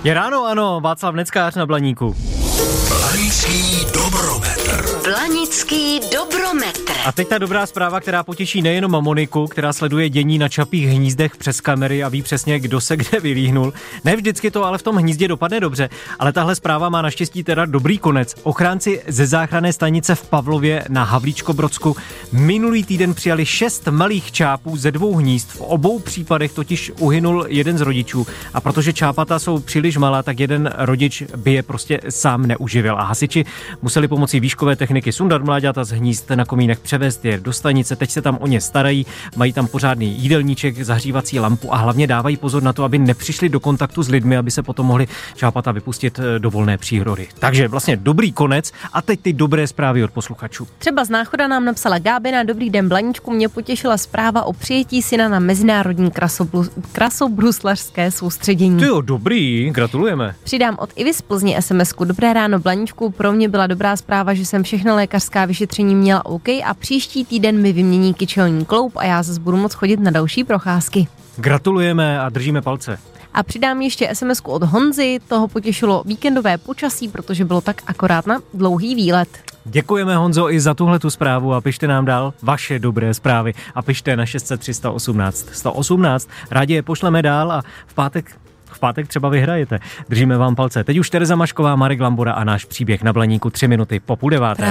Je ráno, ano, Václav Neckář na Blaníku. Blanický dobrometr. Blanický dobrometr. A teď ta dobrá zpráva, která potěší nejenom Moniku, která sleduje dění na Čapích hnízdech přes kamery a ví přesně, kdo se kde vylíhnul. Ne vždycky to ale v tom hnízdě dopadne dobře, ale tahle zpráva má naštěstí teda dobrý konec. Ochránci ze záchranné stanice v Pavlově na Havlíčkobrodsku minulý týden přijali 6 malých čápů ze 2 hnízd. V obou případech totiž uhynul jeden z rodičů a protože čápata jsou příliš malá, tak jeden rodič by je prostě sám neuživil. A hasiči museli pomocí výškové techniky sundat mláďata z hnízd na komínech, převést je do stanice, teď se tam o ně starají, mají tam pořádný jídelníček, zahřívací lampu a hlavně dávají pozor na to, aby nepřišli do kontaktu s lidmi, aby se potom mohli čápata vypustit do volné přírody. Takže vlastně dobrý konec a teď ty dobré zprávy od posluchačů. Třeba z Náchoda nám napsala Gábina: dobrý den Blaníčku, mě potěšila zpráva o přijetí syna na mezinárodní krasobruslařské soustředění. Ty jo, dobrý, gratulujeme. Přidám od Ivy z Plzně SMS-ku: dobré ráno Blaníčku, pro mě byla dobrá zpráva, že jsem všechna lékařská vyšetření měla OK a příští týden mi vymění kyčelní kloub a já zase budu moct chodit na další procházky. Gratulujeme a držíme palce. A přidám ještě SMS-ku od Honzy, toho potěšilo víkendové počasí, protože bylo tak akorát na dlouhý výlet. Děkujeme, Honzo, i za tuhletu zprávu a pište nám dál vaše dobré zprávy a pište na 603 118 118. Rádi je pošleme dál a v pátek třeba vyhrajete. Držíme vám palce. Teď už Tereza Mašková, Marek Lambura a náš příběh na Blaníku 3 minuty po 8:30.